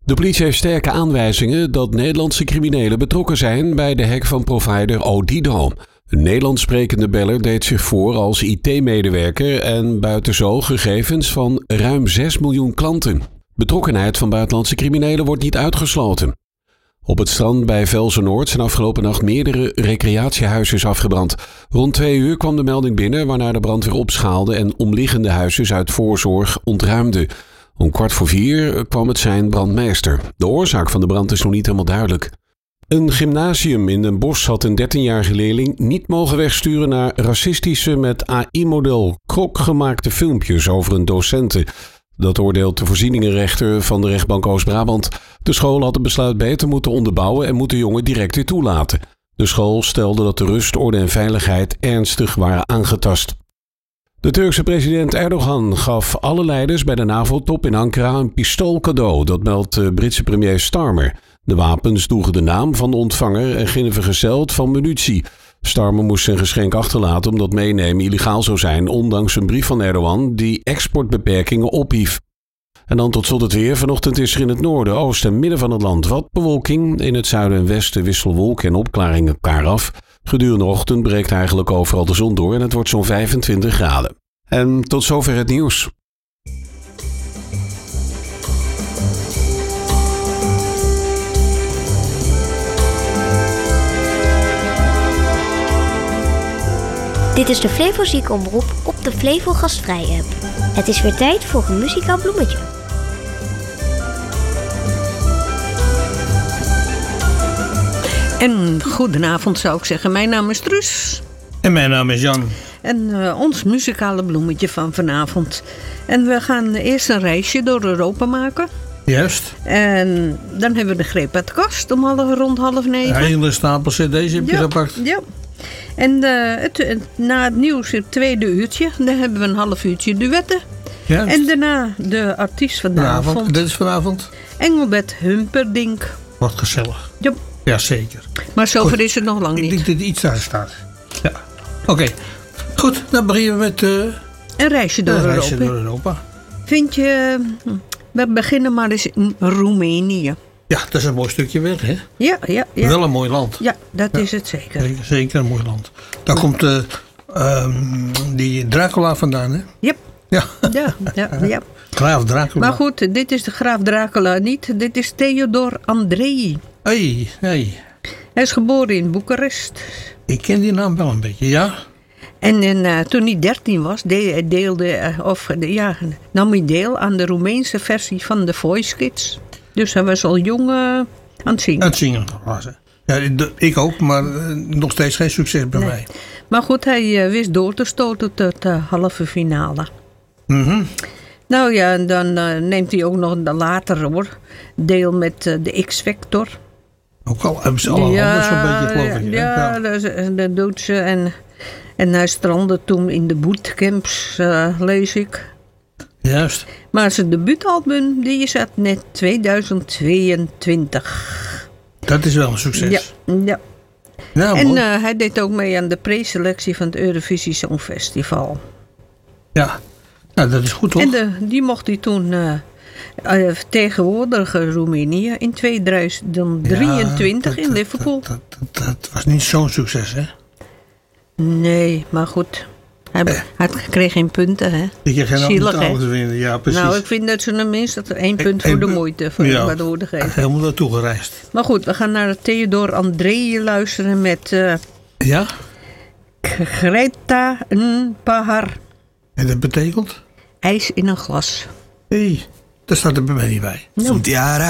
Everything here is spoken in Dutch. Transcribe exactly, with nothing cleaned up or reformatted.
De politie heeft sterke aanwijzingen dat Nederlandse criminelen betrokken zijn bij de hack van provider Odido. Een Nederlands sprekende beller deed zich voor als I T-medewerker en buiten zo gegevens van ruim zes miljoen klanten. Betrokkenheid van buitenlandse criminelen wordt niet uitgesloten. Op het strand bij Velzen-Noord zijn afgelopen nacht meerdere recreatiehuisjes afgebrand. Rond twee uur kwam de melding binnen waarna de brandweer opschaalde en omliggende huisjes uit voorzorg ontruimde. Om kwart voor vier kwam het sein brandmeester. De oorzaak van de brand is nog niet helemaal duidelijk. Een gymnasium in Den Bosch had een dertienjarige leerling niet mogen wegsturen naar racistische met A I-model krok gemaakte filmpjes over een docente. Dat oordeelt de voorzieningenrechter van de rechtbank Oost-Brabant. De school had het besluit beter moeten onderbouwen en moet de jongen direct weer toelaten. De school stelde dat de rust, orde en veiligheid ernstig waren aangetast. De Turkse president Erdogan gaf alle leiders bij de NAVO-top in Ankara een pistool cadeau. Dat meldt de Britse premier Starmer. De wapens droegen de naam van de ontvanger en gingen vergezeld van munitie. Starmer moest zijn geschenk achterlaten omdat meenemen illegaal zou zijn, ondanks een brief van Erdogan die exportbeperkingen ophief. En dan tot slot het weer. Vanochtend is er in het noorden, oosten en midden van het land wat bewolking. In het zuiden en westen wisselen wolken en opklaringen elkaar af. Gedurende de ochtend breekt eigenlijk overal de zon door en het wordt zo'n vijfentwintig graden. En tot zover het nieuws. Dit is de Flevo Ziekenomroep op de Flevo Gastvrij app. Het is weer tijd voor een muzikaal bloemetje. En goedenavond zou ik zeggen. Mijn naam is Truus. En mijn naam is Jan. En uh, ons muzikale bloemetje van vanavond. En we gaan eerst een reisje door Europa maken. Juist. En dan hebben we de greep uit de kast om alle, rond half negen. Een hele stapel cd's heb je ja, gepakt. Ja. En uh, het, het, na het nieuws het tweede uurtje, dan hebben we een half uurtje duetten. Juist. En daarna de artiest van de vanavond. avond. Dit is vanavond. Engelbert Humperdinck. Wat gezellig. Ja. Jazeker. Maar zover Goed. is het nog lang Ik niet. denk dat er iets daar staat. Ja. Oké. Okay. Goed, dan beginnen we met uh, een reisje door een Europa. reisje door Europa. Vind je, we beginnen maar eens in Roemenië. Ja, dat is een mooi stukje weg, hè? Ja, ja, ja. Wel een mooi land. Ja, dat ja. is het zeker. Zeker, zeker een mooi land. Daar ja. komt uh, um, die Dracula vandaan, hè? Yep. Ja. Ja, ja, ja. Graaf Dracula. Maar goed, dit is de graaf Dracula niet. Dit is Theodor Andrei. Hey, hey. Hij is geboren in Boekarest. Ik ken die naam wel een beetje, ja. En, en uh, toen hij dertien was, de, deelde, uh, of, de, ja, nam hij deel aan de Roemeense versie van The Voice Kids. Dus hij was al jong uh, aan het zingen. Aan het zingen was ja, ik ook, maar uh, nog steeds geen succes bij nee. mij. Maar goed, hij uh, wist door te stoten tot de halve finale. Mm-hmm. Nou ja, en dan uh, neemt hij ook nog later hoor, deel met uh, de X-Factor. Ook al hebben ze alle ja, handen zo'n beetje, geloof ik. Ja, ja. Dat, dat doet ze. En, en hij strandde toen in de bootcamps, uh, lees ik. Juist. Maar zijn debuutalbum, die is uit net tweeduizend tweeëntwintig. Dat is wel een succes. Ja, ja. ja en uh, hij deed ook mee aan de preselectie van het Eurovisie Songfestival. Ja, nou, dat is goed hoor. En de, die mocht hij toen uh, uh, vertegenwoordigen Roemenië in tweeduizend drieëntwintig ja, dat, in Liverpool. Dat, dat, dat, dat was niet zo'n succes, hè? Nee, maar goed. Hij, eh. hij kreeg geen punten, hè? Ik kreeg geen Zielig, alles winnen, ja, precies. Nou, ik vind dat ze tenminste één punt voor de moeite voor ja, de woorden geven. Helemaal naartoe gereisd. Maar goed, we gaan naar Theodor Andrei luisteren met... Uh, ja? Greta N'Pahar. En dat betekent? IJs in een glas. Hé, hey, daar staat er bij mij niet bij. No.